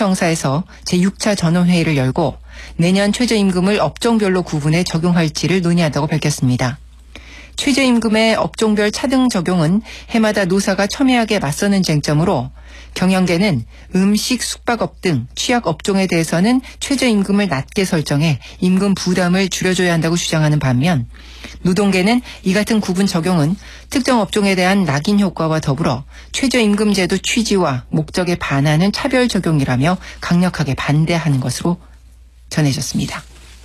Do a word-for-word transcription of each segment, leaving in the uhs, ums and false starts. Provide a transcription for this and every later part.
勞動者労働者労働者労働者제육 차 전원회의를 열고 내년 최저임금을 업종별로 구분해 적용할지를 논의한다고 밝혔습니다. 최저임금의 업종별 차등 적용은 해마다 노사가 첨예하게 맞서는 쟁점으로 경영계는 음식, 숙박업 등 취약 업종에 대해서는 최저임금을 낮게 설정해 임금 부담을 줄여줘야 한다고 주장하는 반면 노동계는 이 같은 구분 적용은 특정 업종에 대한 낙인 효과와 더불어 최저임금제도 취지와 목적에 반하는 차별 적용이라며 강력하게 반대하는 것으로 전해졌습니다.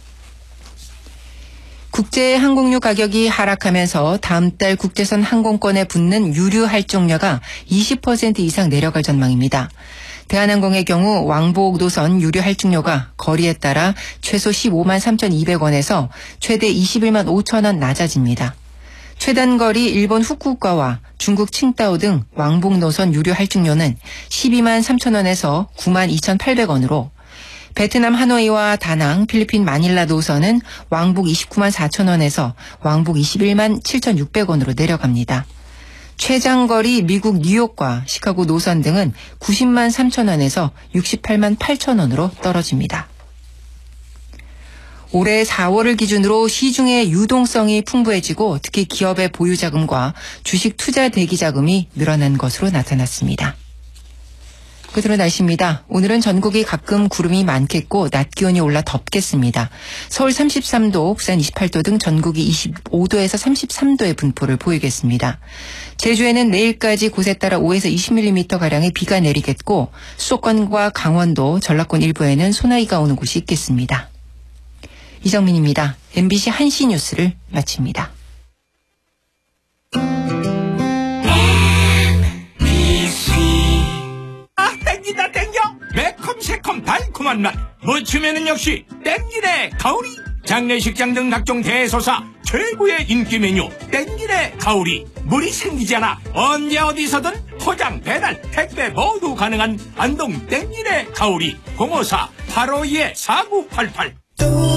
국제 항공유 가격이 하락하면서 다음 달 국제선 항공권에 붙는 유류 할증료가 이십 퍼센트 이상 내려갈 전망입니다. 대한항공의 경우 왕복 노선 유류 할증료가 거리에 따라 최소 십오만 삼천이백 원에서 최대 이십일만 오천 원 낮아집니다. 최단거리 일본 후쿠오카와 중국 칭다오 등 왕복 노선 유류 할증료는 십이만 삼천 원에서 구만 이천팔백 원으로 베트남 하노이와 다낭, 필리핀 마닐라 노선은 왕복 이십구만 사천 원에서 왕복 이십일만 칠천육백 원으로 내려갑니다. 최장거리 미국 뉴욕과 시카고 노선 등은 구십만 삼천 원에서 육십팔만 팔천 원으로 떨어집니다. 올해 사월을 기준으로 시중의 유동성이 풍부해지고 특히 기업의 보유자금과 주식 투자 대기자금이 늘어난 것으로 나타났습니다. 끝으로 날씨입니다. 오늘은 전국이 가끔 구름이 많겠고 낮 기온이 올라 덥겠습니다. 서울 삼십삼 도, 부산 이십팔 도 등 전국이 이십오 도에서 삼십삼 도의 분포를 보이겠습니다. 제주에는 내일까지 곳에 따라 오에서 이십 밀리미터가량의 비가 내리겠고 수도권과 강원도, 전라권 일부에는 소나기가 오는 곳이 있겠습니다. 이정민입니다. 엠비씨 한시 뉴스를 마칩니다. 땡기다 땡겨 매콤 새콤 달콤한 맛 무침에는 역시 땡기네 가오리 장례식장 등 각종 대소사 최고의 인기 메뉴 땡기네 가오리 물이 생기지 않아 언제 어디서든 포장 배달 택배 모두 가능한 안동 땡기네 가오리 공오사 팔오이 사구팔팔